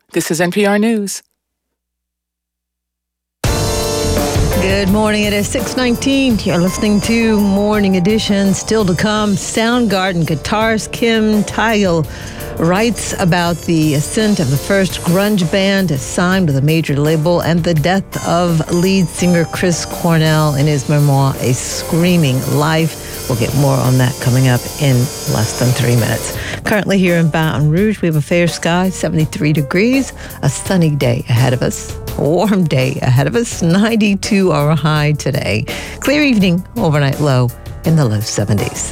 This is NPR News. Good morning. It is 6:19. You're listening to Morning Edition. Still to come, Soundgarden guitarist Kim Thayil writes about the ascent of the first grunge band signed with a major label and the death of lead singer Chris Cornell in his memoir, A Screaming Life. We'll get more on that coming up in less than 3 minutes. Currently here in Baton Rouge, we have a fair sky, 73 degrees, a sunny day ahead of us. A warm day ahead of us, 92 our high today. Clear evening, overnight low in the low 70s.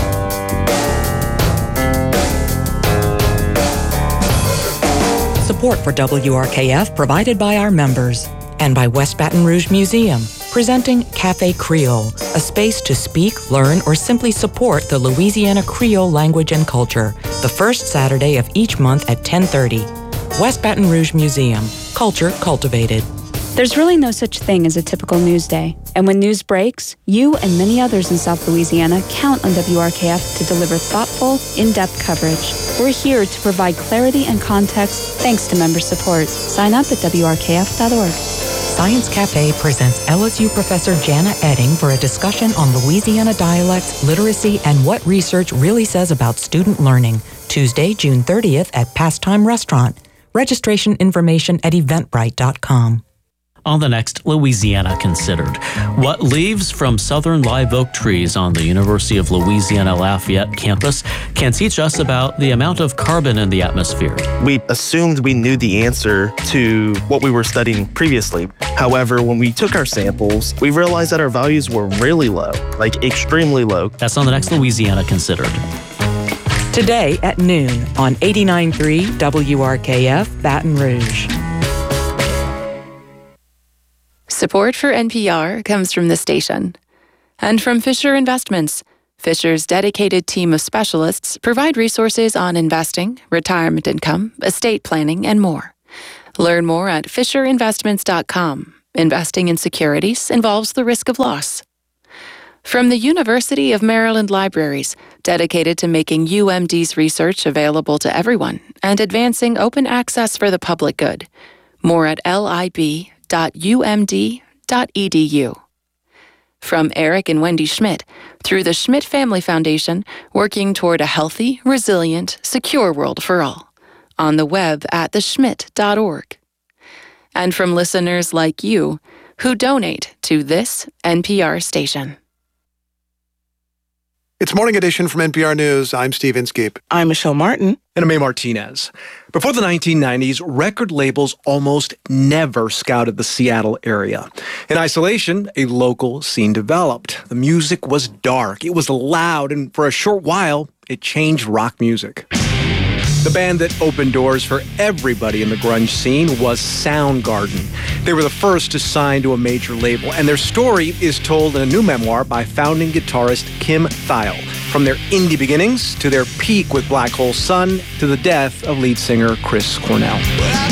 Support for WRKF provided by our members and by West Baton Rouge Museum, presenting Cafe Creole, a space to speak, learn, or simply support the Louisiana Creole language and culture, the first Saturday of each month at 10:30. West Baton Rouge Museum, culture cultivated. There's really no such thing as a typical news day. And when news breaks, you and many others in South Louisiana count on WRKF to deliver thoughtful, in-depth coverage. We're here to provide clarity and context thanks to member support. Sign up at WRKF.org. Science Cafe presents LSU Professor Jana Edding for a discussion on Louisiana dialects, literacy, and what research really says about student learning. Tuesday, June 30th at Pastime Restaurant. Registration information at eventbrite.com. On the next Louisiana Considered, what leaves from southern live oak trees on the University of Louisiana Lafayette campus can teach us about the amount of carbon in the atmosphere. We assumed we knew the answer to what we were studying previously. However, when we took our samples, we realized that our values were really low, like extremely low. That's on the next Louisiana Considered. Today at noon on 89.3 WRKF Baton Rouge. Support for NPR comes from the station and from Fisher Investments. Fisher's dedicated team of specialists provide resources on investing, retirement income, estate planning, and more. Learn more at FisherInvestments.com. Investing in securities involves the risk of loss. From the University of Maryland Libraries, dedicated to making UMD's research available to everyone and advancing open access for the public good. More at lib.umd.edu. From Eric and Wendy Schmidt, through the Schmidt Family Foundation, working toward a healthy, resilient, secure world for all. On the web at theschmidt.org. And from listeners like you who donate to this NPR station. It's Morning Edition from NPR News. I'm Steve Inskeep. I'm Michelle Martin. And I'm May Martinez. Before the 1990s, record labels almost never scouted the Seattle area. In isolation, a local scene developed. The music was dark, it was loud, and for a short while, it changed rock music. The band that opened doors for everybody in the grunge scene was Soundgarden. They were the first to sign to a major label, and their story is told in a new memoir by founding guitarist Kim Thayil. From their indie beginnings to their peak with Black Hole Sun to the death of lead singer Chris Cornell.